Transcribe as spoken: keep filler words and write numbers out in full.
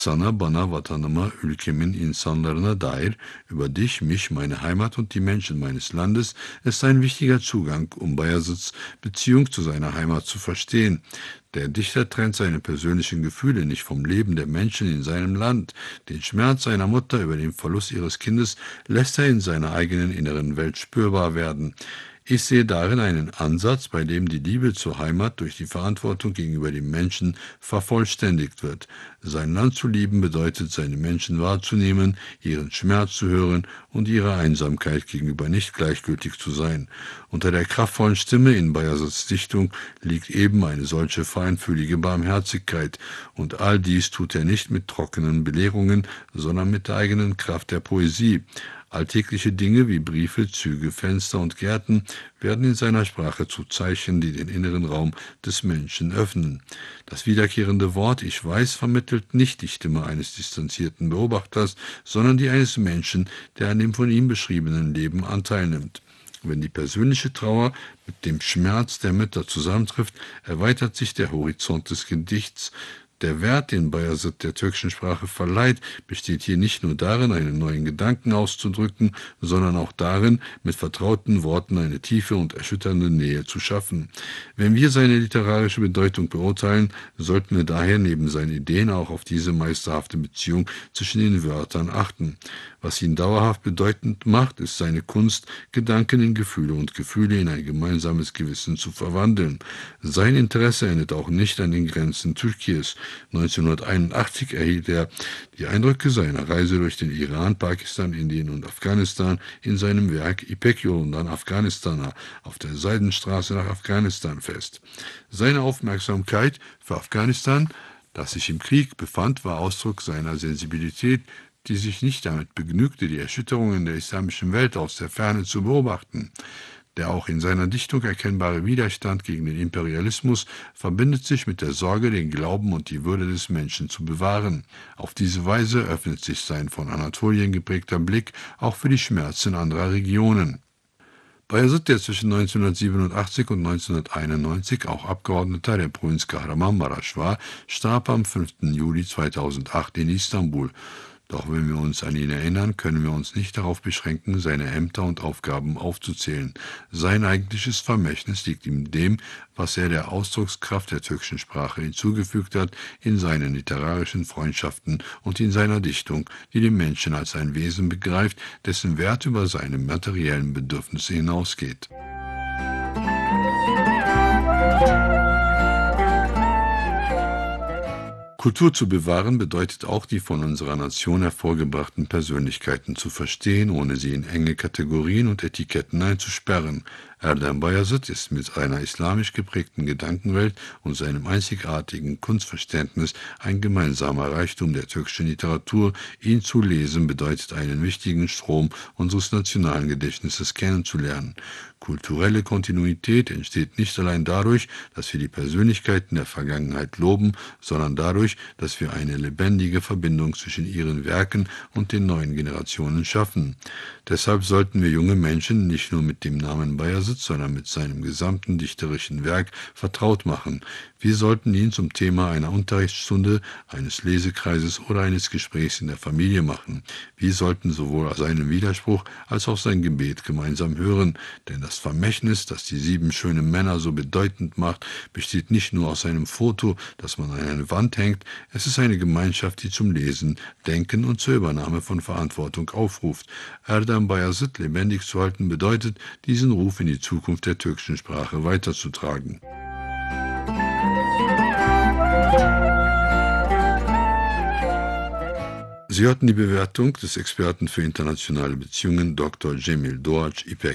Sana, bana, vatanıma, ülkemin insanlarına dair über dich, mich, meine Heimat und die Menschen meines Landes ist ein wichtiger Zugang, um Bayazıds Beziehung zu seiner Heimat zu verstehen. Der Dichter trennt seine persönlichen Gefühle nicht vom Leben der Menschen in seinem Land. Den Schmerz seiner Mutter über den Verlust ihres Kindes lässt er in seiner eigenen inneren Welt spürbar werden. Ich sehe darin einen Ansatz, bei dem die Liebe zur Heimat durch die Verantwortung gegenüber dem Menschen vervollständigt wird. Sein Land zu lieben bedeutet, seine Menschen wahrzunehmen, ihren Schmerz zu hören und ihrer Einsamkeit gegenüber nicht gleichgültig zu sein. Unter der kraftvollen Stimme in Bayazıds Dichtung liegt eben eine solche feinfühlige Barmherzigkeit, und all dies tut er nicht mit trockenen Belehrungen, sondern mit der eigenen Kraft der Poesie. Alltägliche Dinge wie Briefe, Züge, Fenster und Gärten werden in seiner Sprache zu Zeichen, die den inneren Raum des Menschen öffnen. Das wiederkehrende Wort Ich weiß vermittelt nicht die Stimme eines distanzierten Beobachters, sondern die eines Menschen, der an dem von ihm beschriebenen Leben Anteil nimmt. Wenn die persönliche Trauer mit dem Schmerz der Mütter zusammentrifft, erweitert sich der Horizont des Gedichts. Der Wert, den Bayazıd der türkischen Sprache verleiht, besteht hier nicht nur darin, einen neuen Gedanken auszudrücken, sondern auch darin, mit vertrauten Worten eine tiefe und erschütternde Nähe zu schaffen. Wenn wir seine literarische Bedeutung beurteilen, sollten wir daher neben seinen Ideen auch auf diese meisterhafte Beziehung zwischen den Wörtern achten. Was ihn dauerhaft bedeutend macht, ist seine Kunst, Gedanken in Gefühle und Gefühle in ein gemeinsames Gewissen zu verwandeln. Sein Interesse endet auch nicht an den Grenzen Türkiens. neunzehnhunderteinundachtzig erhielt er die Eindrücke seiner Reise durch den Iran, Pakistan, Indien und Afghanistan in seinem Werk İpek Yolundan Afganistan'a auf der Seidenstraße nach Afghanistan fest. Seine Aufmerksamkeit für Afghanistan, das sich im Krieg befand, war Ausdruck seiner Sensibilität, die sich nicht damit begnügte, die Erschütterungen der islamischen Welt aus der Ferne zu beobachten. Der auch in seiner Dichtung erkennbare Widerstand gegen den Imperialismus verbindet sich mit der Sorge, den Glauben und die Würde des Menschen zu bewahren. Auf diese Weise öffnet sich sein von Anatolien geprägter Blick auch für die Schmerzen anderer Regionen. Bayazıd, der zwischen neunzehnhundertsiebenundachtzig und neunzehnhunderteinundneunzig auch Abgeordneter der Provinz Kahramanmaraş war, starb am fünften Juli zweitausendacht in Istanbul. Doch wenn wir uns an ihn erinnern, können wir uns nicht darauf beschränken, seine Ämter und Aufgaben aufzuzählen. Sein eigentliches Vermächtnis liegt in dem, was er der Ausdruckskraft der türkischen Sprache hinzugefügt hat, in seinen literarischen Freundschaften und in seiner Dichtung, die den Menschen als ein Wesen begreift, dessen Wert über seine materiellen Bedürfnisse hinausgeht. Kultur zu bewahren bedeutet auch, die von unserer Nation hervorgebrachten Persönlichkeiten zu verstehen, ohne sie in enge Kategorien und Etiketten einzusperren. Erdem Bayazıd ist mit einer islamisch geprägten Gedankenwelt und seinem einzigartigen Kunstverständnis ein gemeinsamer Reichtum der türkischen Literatur. Ihn zu lesen bedeutet, einen wichtigen Strom unseres nationalen Gedächtnisses kennenzulernen. Kulturelle Kontinuität entsteht nicht allein dadurch, dass wir die Persönlichkeiten der Vergangenheit loben, sondern dadurch, dass wir eine lebendige Verbindung zwischen ihren Werken und den neuen Generationen schaffen. Deshalb sollten wir junge Menschen nicht nur mit dem Namen Bayazıd, sondern mit seinem gesamten dichterischen Werk vertraut machen. Wir sollten ihn zum Thema einer Unterrichtsstunde, eines Lesekreises oder eines Gesprächs in der Familie machen. Wir sollten sowohl seinen Widerspruch als auch sein Gebet gemeinsam hören, denn das Vermächtnis, das die sieben schönen Männer so bedeutend macht, besteht nicht nur aus einem Foto, das man an eine Wand hängt, es ist eine Gemeinschaft, die zum Lesen, Denken und zur Übernahme von Verantwortung aufruft. Erdem Bayazıd lebendig zu halten bedeutet, diesen Ruf in die Zukunft der türkischen Sprache weiterzutragen. Sie hörten die Bewertung des Experten für internationale Beziehungen Doktor Cemil Doğaç İpek.